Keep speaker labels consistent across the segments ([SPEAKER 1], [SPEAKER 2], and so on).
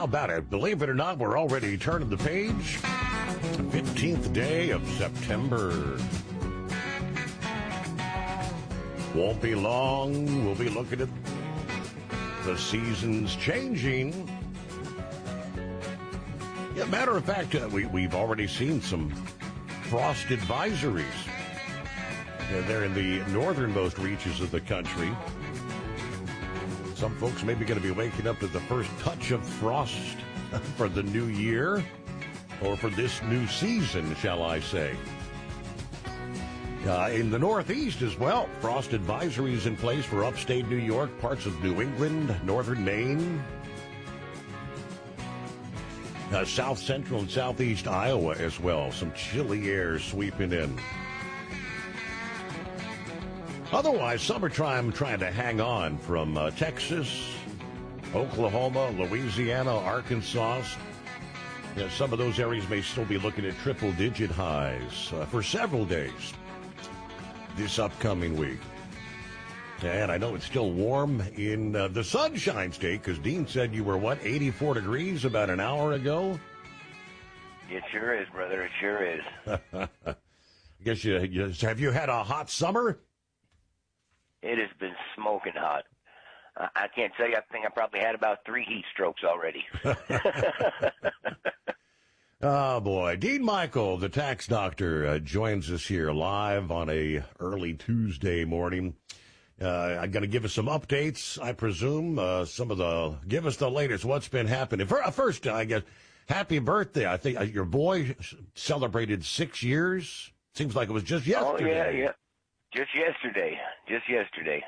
[SPEAKER 1] about it? Believe it or not, we're already turning the page. 15th day of September. Won't be long. We'll be looking at the seasons changing. Yeah, matter of fact, we've already seen some frost advisories. They're in the northernmost reaches of the country. Some folks may be going to be waking up to the first touch of frost for the new year, or for this new season, shall I say. In the Northeast as well, frost advisories in place for upstate New York, parts of New England, northern Maine, south central and southeast Iowa as well. Some chilly air sweeping in. Otherwise, summertime trying to hang on from Texas, Oklahoma, Louisiana, Arkansas. Yeah, some of those areas may still be looking at triple-digit highs for several days this upcoming week. And I know it's still warm in the Sunshine State, because Dean said you were, 84 degrees about an hour ago?
[SPEAKER 2] It sure is, brother. It sure is.
[SPEAKER 1] I guess have you had a hot summer?
[SPEAKER 2] It has been smoking hot. I can't tell you. I think I probably had about 3 heat strokes already.
[SPEAKER 1] Oh, boy. Dean Michael, the tax doctor, joins us here live on a early Tuesday morning. I'm going to give us some updates, I presume. Give us the latest. What's been happening? First, I guess, happy birthday. I think your boy celebrated 6 years. Seems like it was just yesterday.
[SPEAKER 2] Oh, yeah. Just yesterday.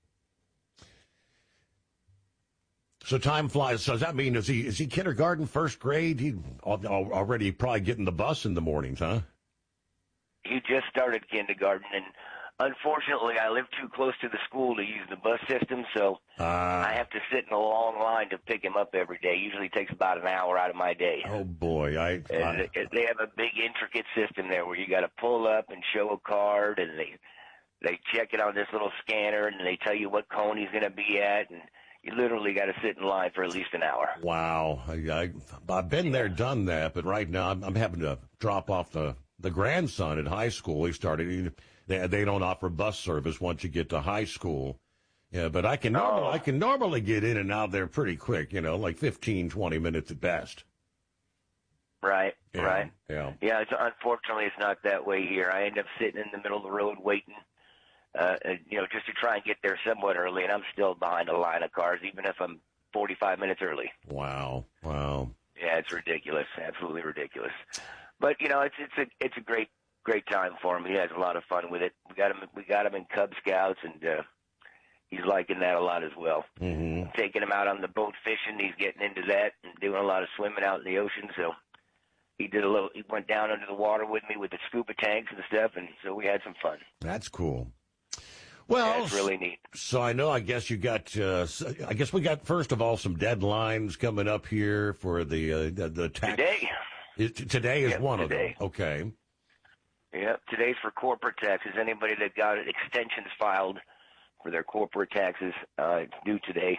[SPEAKER 1] So time flies. So does that mean, is he kindergarten, first grade? He already probably getting the bus in the mornings, huh?
[SPEAKER 2] He just started kindergarten, and unfortunately, I live too close to the school to use the bus system, so I have to sit in a long line to pick him up every day. Usually takes about an hour out of my day.
[SPEAKER 1] Oh, boy.
[SPEAKER 2] They have a big, intricate system there where you got to pull up and show a card, and they check it on this little scanner, and they tell you what cone he's going to be at, and you literally got to sit in line for at least an hour.
[SPEAKER 1] Wow. I've been there, done that, but right now I'm having to drop off the grandson at high school. They don't offer bus service once you get to high school. Yeah, but I can normally get in and out there pretty quick, like 15, 20 minutes at best.
[SPEAKER 2] Right,
[SPEAKER 1] yeah,
[SPEAKER 2] right.
[SPEAKER 1] Yeah.
[SPEAKER 2] Yeah, unfortunately, it's not that way here. I end up sitting in the middle of the road waiting, just to try and get there somewhat early, and I'm still behind a line of cars, even if I'm 45 minutes early.
[SPEAKER 1] Wow.
[SPEAKER 2] Yeah, it's ridiculous, absolutely ridiculous. But it's a great time for him. He has a lot of fun with it. We got him in Cub Scouts, and he's liking that a lot as well.
[SPEAKER 1] Mm-hmm.
[SPEAKER 2] Taking him out on the boat fishing, he's getting into that and doing a lot of swimming out in the ocean. So he went down under the water with me with the scuba tanks and stuff, and so we had some fun.
[SPEAKER 1] That's cool. Well,
[SPEAKER 2] that's really neat.
[SPEAKER 1] So I guess you got. I guess we got, first of all, some deadlines coming up here for the tax. Today is one of them. Okay.
[SPEAKER 2] Yeah, today's for corporate taxes. Anybody that got extensions filed for their corporate taxes, it's due today.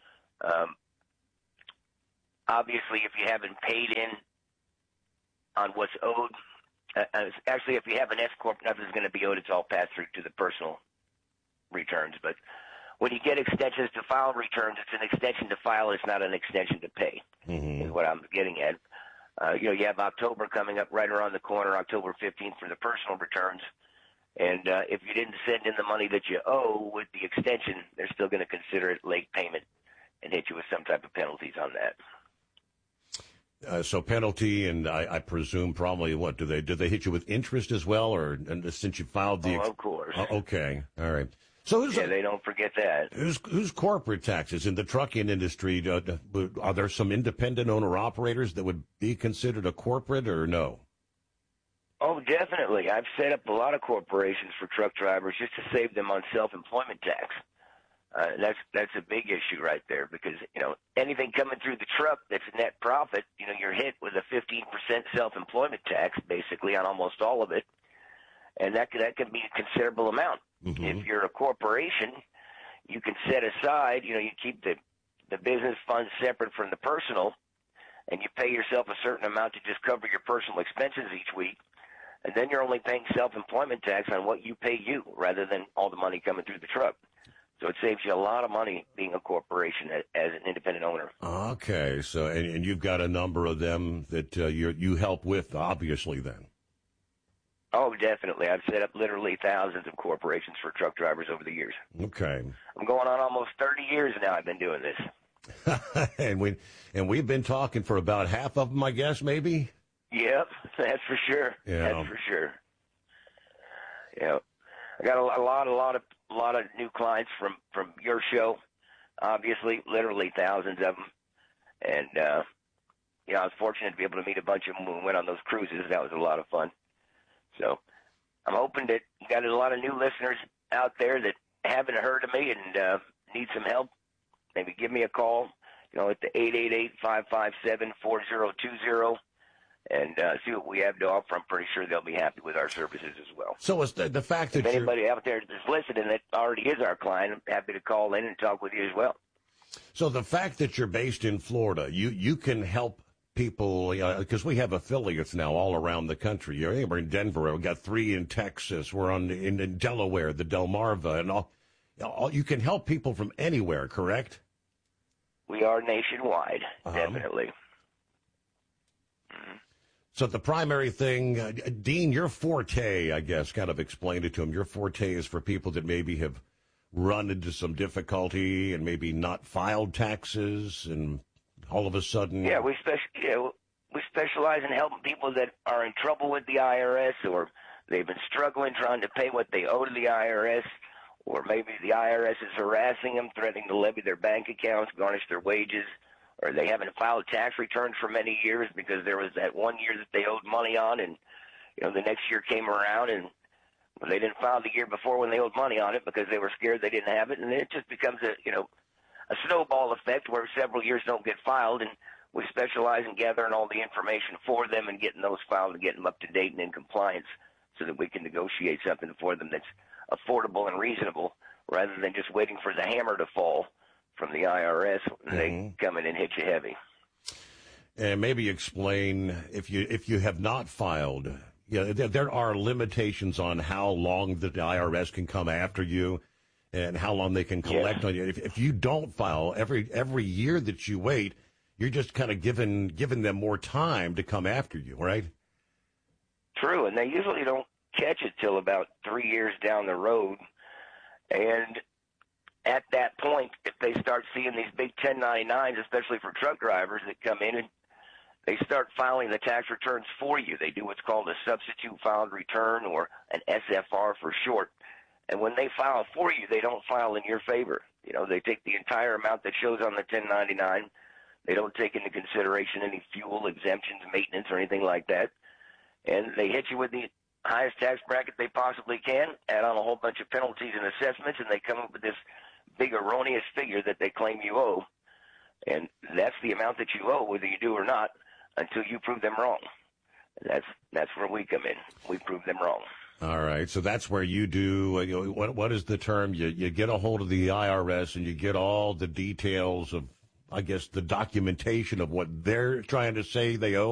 [SPEAKER 2] Obviously, if you haven't paid in on what's owed, actually, if you have an S corp, nothing's going to be owed. It's all passed through to the personal returns. But when you get extensions to file returns, it's an extension to file. It's not an extension to pay.
[SPEAKER 1] Mm-hmm.
[SPEAKER 2] Is what I'm getting at. You have October coming up right around the corner, October 15th for the personal returns. And if you didn't send in the money that you owe with the extension, they're still going to consider it late payment and hit you with some type of penalties on that.
[SPEAKER 1] So penalty, and I presume probably do they hit you with interest as well, and since you filed the?
[SPEAKER 2] Of course.
[SPEAKER 1] Okay, all right. So
[SPEAKER 2] they don't forget that.
[SPEAKER 1] Who's corporate taxes in the trucking industry? Are there some independent owner operators that would be considered a corporate, or no?
[SPEAKER 2] Oh, definitely. I've set up a lot of corporations for truck drivers just to save them on self-employment tax. That's a big issue right there, because anything coming through the truck that's a net profit, you're hit with a 15% self-employment tax basically on almost all of it, and that can be a considerable amount.
[SPEAKER 1] Mm-hmm.
[SPEAKER 2] If you're a corporation, you can set aside, you keep the business funds separate from the personal, and you pay yourself a certain amount to just cover your personal expenses each week, and then you're only paying self-employment tax on what you pay you rather than all the money coming through the truck. So it saves you a lot of money being a corporation as an independent owner.
[SPEAKER 1] Okay, so and you've got a number of them that you help with, obviously, then.
[SPEAKER 2] Oh, definitely. I've set up literally thousands of corporations for truck drivers over the years.
[SPEAKER 1] Okay.
[SPEAKER 2] I'm going on almost 30 years now I've been doing this.
[SPEAKER 1] and we've been talking for about half of them, I guess, maybe?
[SPEAKER 2] Yep, that's for sure.
[SPEAKER 1] Yeah.
[SPEAKER 2] That's for sure. Yeah. I got a lot of new clients from your show, obviously, literally thousands of them. And, I was fortunate to be able to meet a bunch of them when we went on those cruises. That was a lot of fun. So I'm hoping that you got a lot of new listeners out there that haven't heard of me and need some help. Maybe give me a call, at the 888-557-4020 and see what we have to offer. I'm pretty sure they'll be happy with our services as well.
[SPEAKER 1] So it's the fact that
[SPEAKER 2] if anybody out there that's listening that already is our client, I'm happy to call in and talk with you as well.
[SPEAKER 1] So the fact that you're based in Florida, you can help people, because we have affiliates now all around the country. We're in Denver. We've got 3 in Texas. We're in Delaware, the Delmarva, and all. You can help people from anywhere, correct?
[SPEAKER 2] We are nationwide, definitely. Mm-hmm.
[SPEAKER 1] So the primary thing, Dean, your forte, I guess, kind of explain it to him. Your forte is for people that maybe have run into some difficulty and maybe not filed taxes, and all of a sudden.
[SPEAKER 2] Yeah, we specialize in helping people that are in trouble with the IRS, or they've been struggling trying to pay what they owe to the IRS, or maybe the IRS is harassing them, threatening to levy their bank accounts, garnish their wages, or they haven't filed tax returns for many years because there was that one year that they owed money on, and the next year came around and they didn't file the year before when they owed money on it because they were scared they didn't have it, and then it just becomes a snowball effect where several years don't get filed, and we specialize in gathering all the information for them and getting those filed and getting them up to date and in compliance so that we can negotiate something for them that's affordable and reasonable rather than just waiting for the hammer to fall from the IRS when they come in and hit you heavy.
[SPEAKER 1] And maybe explain, if you have not filed, there are limitations on how long the IRS can come after you and how long they can collect on you. If you don't file every year that you wait, you're just kind of giving them more time to come after you, right?
[SPEAKER 2] True, and they usually don't catch it till about 3 years down the road. And at that point, if they start seeing these big 1099s, especially for truck drivers that come in and they start filing the tax returns for you, they do what's called a substitute filed return, or an SFR for short. And when they file for you, they don't file in your favor. They take the entire amount that shows on the 1099. They don't take into consideration any fuel exemptions, maintenance, or anything like that. And they hit you with the highest tax bracket they possibly can, add on a whole bunch of penalties and assessments, and they come up with this big erroneous figure that they claim you owe. And that's the amount that you owe, whether you do or not, until you prove them wrong. And that's where we come in. We prove them wrong.
[SPEAKER 1] All right, so that's where you do, what is the term? You get a hold of the IRS and you get all the details of, I guess, the documentation of what they're trying to say they owe.